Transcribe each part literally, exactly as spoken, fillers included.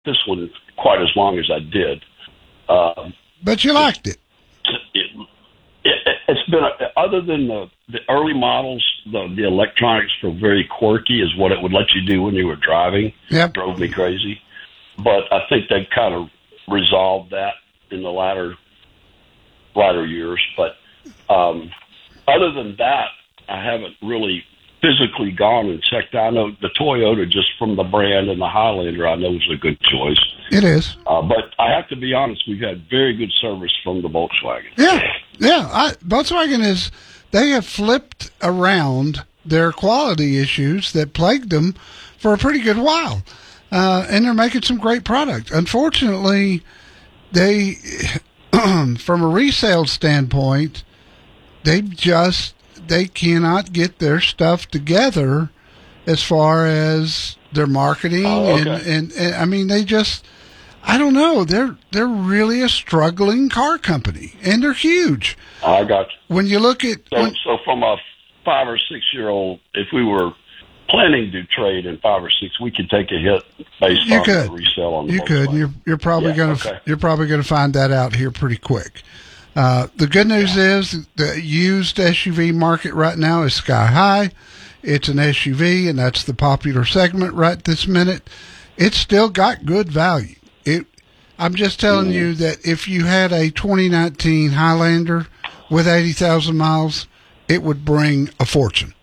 this one quite as long as I did. Um, but you liked it. it, it it's been, a, other than the, the early models, the, the electronics were very quirky, is what it would let you do when you were driving. Yep. Drove me crazy. But I think they've kind of resolved that in the latter, latter years. But um, other than that, I haven't really physically gone and checked. I know the Toyota, just from the brand and the Highlander, I know is a good choice. It is. Uh, but I have to be honest, we've had very good service from the Volkswagen. Yeah, yeah. I, Volkswagen is, they have flipped around their quality issues that plagued them for a pretty good while. Uh, and they're making some great product. Unfortunately, they, from a resale standpoint, they just, they cannot get their stuff together as far as their marketing. Oh, okay. and, and, and, I mean, they just, I don't know. They're, they're really a struggling car company, and they're huge. I got you. When you look at, So, when, so from a five or six year old, if we were planning to trade in five or six, we could take a hit based You on could. the resale on the You could. Volkswagen. You're you're probably Yeah, gonna okay. you're probably gonna find that out here pretty quick. Uh, the good news is the used S U V market right now is sky high. It's an S U V, and that's the popular segment right this minute. It's still got good value. It. I'm just telling Mm. you that if you had a twenty nineteen Highlander with eighty thousand miles, it would bring a fortune.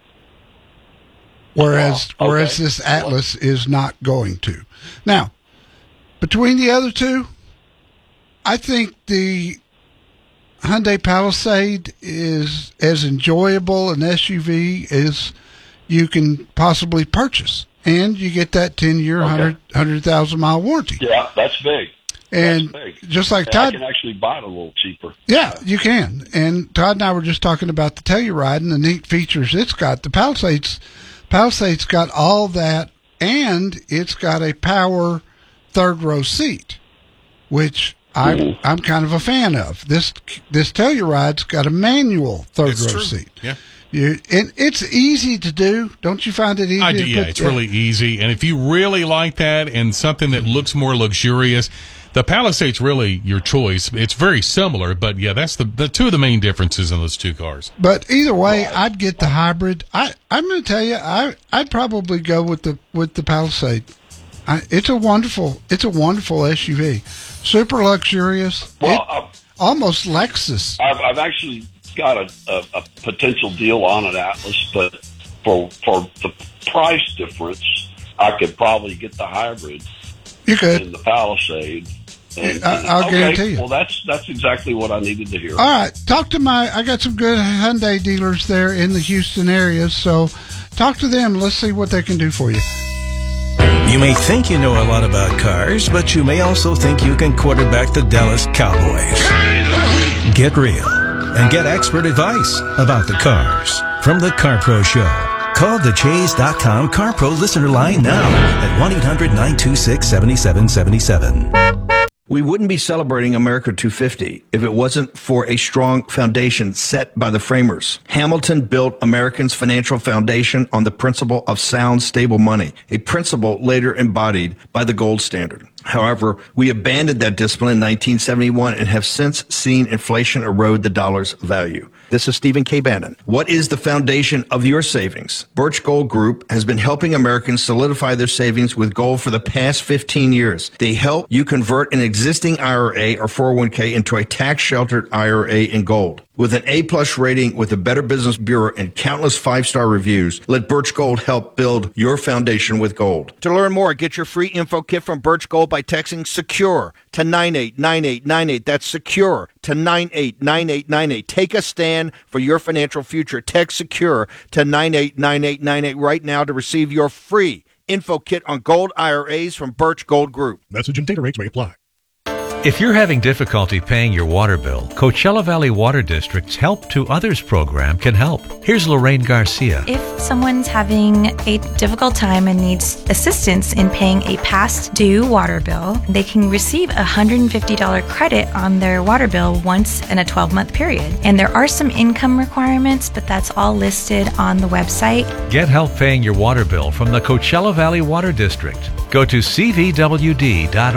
Whereas, Wow. Okay. whereas this Atlas is not going to. Now, between the other two, I think the Hyundai Palisade is as enjoyable an S U V as you can possibly purchase, and you get that ten-year, Okay. one hundred thousand mile warranty. Yeah, that's big. And That's big. just like And I Todd, can actually buy it a little cheaper. yeah, you can. And Todd and I were just talking about the Telluride and the neat features it's got. The Palisades, Palisade's got all that, and it's got a power third row seat, which I, Mhm. I'm kind of a fan of. This this Telluride's got a manual third It's row true. seat. Yeah. You, and it's easy to do. Don't you find it easy? I do, to yeah, put it's that- really easy. And if you really like that and something that looks more luxurious, the Palisade's really your choice. It's very similar, but yeah, that's the, the two of the main differences in those two cars. But either way, I'd get the hybrid. I I'm going to tell you, I I'd probably go with the with the Palisade. I, it's a wonderful it's a wonderful S U V, super luxurious. Well, It- I've, almost Lexus. I've, I've actually got a, a, a potential deal on an Atlas, but for for the price difference, I could probably get the hybrid You could. in the Palisade. And, I- I'll okay, guarantee you. Well, that's that's exactly what I needed to hear. All right, talk to my. I got some good Hyundai dealers there in the Houston area, so talk to them. Let's see what they can do for you. You may think you know a lot about cars, but you may also think you can quarterback the Dallas Cowboys. Get real and get expert advice about the cars from the CarPro Show. Call the Chase dot com CarPro listener line now at one eight hundred nine two six seven seven seven seven. We wouldn't be celebrating America two fifty if it wasn't for a strong foundation set by the framers. Hamilton built Americans' financial foundation on the principle of sound, stable money, a principle later embodied by the gold standard. However, we abandoned that discipline in nineteen seventy-one and have since seen inflation erode the dollar's value. This is Stephen K. Bannon. What is the foundation of your savings? Birch Gold Group has been helping Americans solidify their savings with gold for the past fifteen years. They help you convert an existing I R A or four oh one k into a tax-sheltered I R A in gold. With an A-plus rating with the Better Business Bureau and countless five-star reviews, let Birch Gold help build your foundation with gold. To learn more, get your free info kit from Birch Gold by texting SECURE to nine eight nine eight nine eight. That's SECURE to nine eight nine eight nine eight. Take a stand for your financial future. Text SECURE to nine eight nine eight nine eight right now to receive your free info kit on gold I R As from Birch Gold Group. Message and data rates may apply. If you're having difficulty paying your water bill, Coachella Valley Water District's Help to Others program can help. Here's Lorraine Garcia. If someone's having a difficult time and needs assistance in paying a past due water bill, they can receive a one hundred fifty dollars credit on their water bill once in a twelve-month period. And there are some income requirements, but that's all listed on the website. Get help paying your water bill from the Coachella Valley Water District. Go to c v w d dot org.